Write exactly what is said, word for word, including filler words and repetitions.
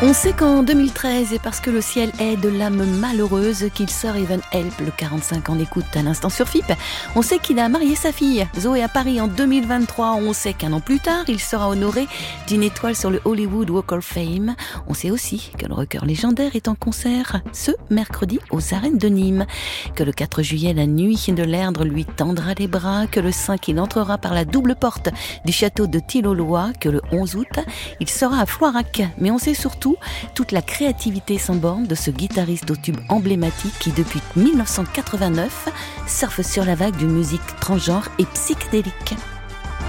On sait qu'en deux mille treize, et parce que le ciel est de l'âme malheureuse, qu'il sort Even Help, le quarante-cinq ans d'écoute à l'instant sur F I P. On sait qu'il a marié sa fille, Zoé, à Paris en deux mille vingt-trois. On sait qu'un an plus tard, il sera honoré d'une étoile sur le Hollywood Walk of Fame. On sait aussi que le rocker légendaire est en concert ce mercredi aux Arènes de Nîmes. Que le quatre juillet, la nuit de l'Erdre lui tendra les bras. Que le cinq, il entrera par la double porte du château de Tilloloy. Que le onze août, il sera à Floirac. Mais on sait surtout toute la créativité sans borne de ce guitariste au tube emblématique qui, depuis dix-neuf cent quatre-vingt-neuf, surfe sur la vague d'une musique transgenre et psychédélique.